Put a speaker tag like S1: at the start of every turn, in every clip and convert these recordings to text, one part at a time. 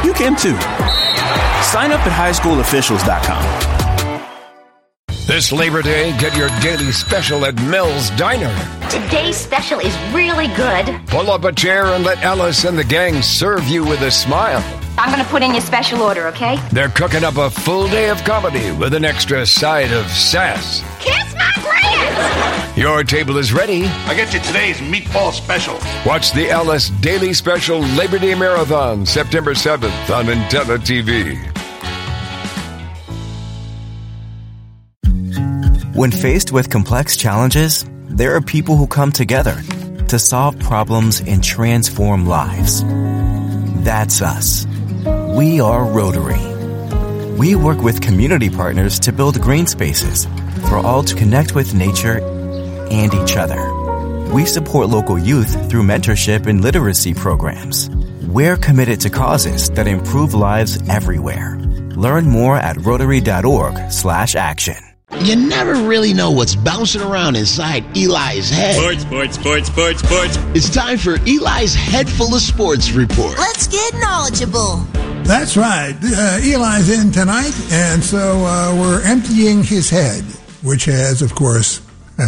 S1: You can too. Sign up at highschoolofficials.com.
S2: This Labor Day, get your daily special at Mel's Diner.
S3: Today's special is really good.
S2: Pull up a chair and let Ellis and the gang serve you with a smile.
S3: I'm going to put in your special order, okay?
S2: They're cooking up a full day of comedy with an extra side of sass.
S3: Kiss my Grant!
S2: Your table is ready.
S4: I get you today's meatball special.
S2: Watch the Ellis Daily Special Labor Day Marathon, September 7th on Intella TV.
S5: When faced with complex challenges, there are people who come together to solve problems and transform lives. That's us. We are Rotary. We work with community partners to build green spaces for all to connect with nature and each other. We support local youth through mentorship and literacy programs. We're committed to causes that improve lives everywhere. Learn more at Rotary.org/action.
S6: You never really know what's bouncing around inside Eli's head.
S7: Sports.
S6: It's time for Eli's Head Full of Sports report.
S8: Let's get knowledgeable.
S9: That's right. Eli's in tonight, and so we're emptying his head, which has, of course,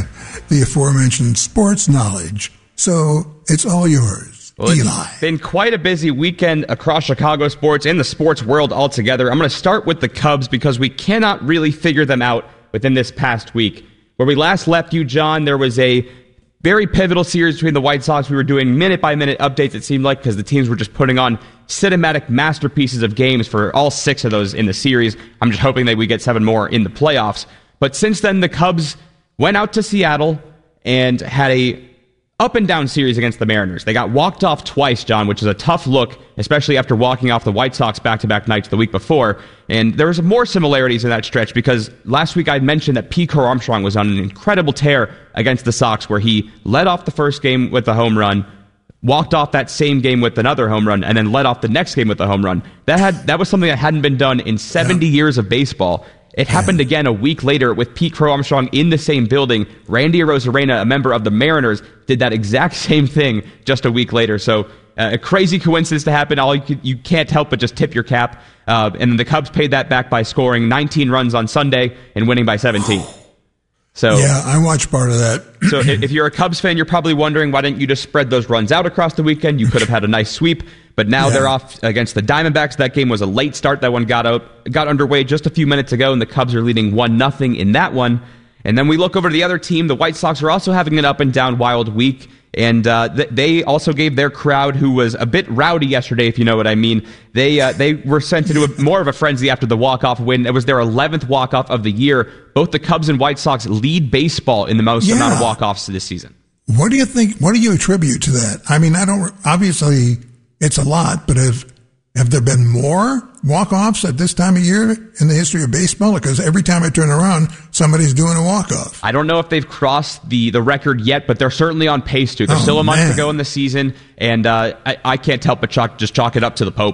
S9: the aforementioned sports knowledge. So it's all yours,
S7: well,
S9: Eli.
S7: It's been quite a busy weekend across Chicago sports and the sports world altogether. I'm going to start with the Cubs because we cannot really figure them out within this past week. Where we last left you, John, there was a very pivotal series between the White Sox. We were doing minute-by-minute updates, it seemed like, because the teams were just putting on cinematic masterpieces of games for all 6 of those in the series. I'm just hoping that we get 7 more in the playoffs. But since then, the Cubs went out to Seattle and had a up-and-down series against the Mariners. They got walked off twice, John, which is a tough look, especially after walking off the White Sox back-to-back nights the week before. And there was more similarities in that stretch because last week I mentioned that Pete Crow Armstrong was on an incredible tear against the Sox where he led off the first game with a home run, walked off that same game with another home run, and then led off the next game with a home run. That was something that hadn't been done in 70 years of baseball. It happened again a week later with Pete Crow Armstrong in the same building. Randy Arozarena, a member of the Mariners, did that exact same thing just a week later. So a crazy coincidence to happen. You can't help but just tip your cap. And the Cubs paid that back by scoring 19 runs on Sunday and winning by 17. So
S9: yeah, I watched part of that.
S7: So if you're a Cubs fan, you're probably wondering, why didn't you just spread those runs out across the weekend? You could have had a nice sweep. But now they're off against the Diamondbacks. That game was a late start. That one got underway just a few minutes ago, and the Cubs are leading 1-0 in that one. And then we look over to the other team. The White Sox are also having an up-and-down wild week. And they also gave their crowd, who was a bit rowdy yesterday, if you know what I mean, they were sent into more of a frenzy after the walk-off win. It was their 11th walk-off of the year. Both the Cubs and White Sox lead baseball in the most amount of walk-offs this season.
S9: What do you think? What do you attribute to that? I mean, obviously it's a lot, but have there been more walk-offs at this time of year in the history of baseball? Because every time I turn around, somebody's doing a walk-off.
S7: I don't know if they've crossed the record yet, but they're certainly on pace to. There's still a month to go in the season, and I can't help but chalk it up to the Pope.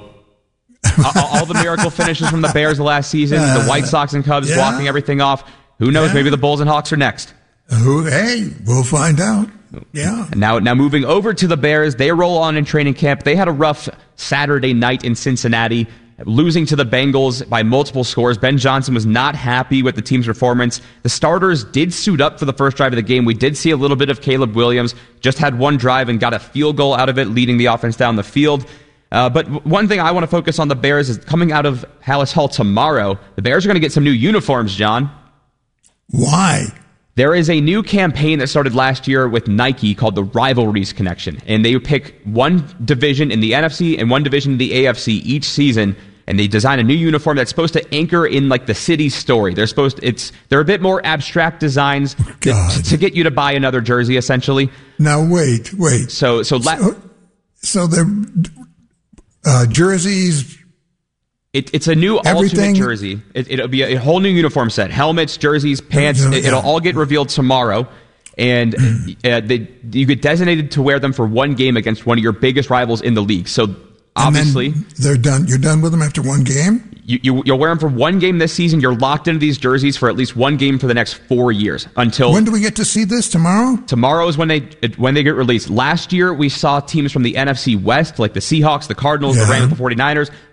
S7: All the miracle finishes from the Bears the last season, the White Sox and Cubs walking everything off. Who knows? Maybe the Bulls and Hawks are next.
S9: Hey, we'll find out. Yeah.
S7: Now moving over to the Bears, they roll on in training camp. They had a rough Saturday night in Cincinnati, losing to the Bengals by multiple scores. Ben Johnson was not happy with the team's performance. The starters did suit up for the first drive of the game. We did see a little bit of Caleb Williams, just had one drive and got a field goal out of it, leading the offense down the field. But one thing I want to focus on the Bears is coming out of Hallis Hall tomorrow. The Bears are going to get some new uniforms, John.
S9: Why?
S7: There is a new campaign that started last year with Nike called the Rivalries Connection, and they pick one division in the NFC and one division in the AFC each season, and they design a new uniform that's supposed to anchor in like the city's story. They're a bit more abstract designs to get you to buy another jersey, essentially.
S9: Now wait. So the jerseys.
S7: It's a new ultimate jersey. It'll be a whole new uniform set. Helmets, jerseys, pants. It'll all get revealed tomorrow. And you get designated to wear them for one game against one of your biggest rivals in the league. So obviously,
S9: they're done. You're done with them after one game?
S7: You'll wear them for one game this season. You're locked into these jerseys for at least one game for the next 4 years. Until
S9: when do we get to see this? Tomorrow?
S7: Tomorrow is when they get released. Last year, we saw teams from the NFC West, like the Seahawks, the Cardinals, the Rams, the 49ers,